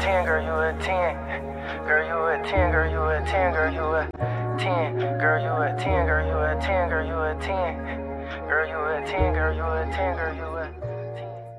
10, girl, you a 10. Girl, you a 10, girl, you a 10, girl, you a 10. Girl, you a 10, girl, you a 10, girl, you a 10. Girl, you a 10, girl, you a 10, girl, you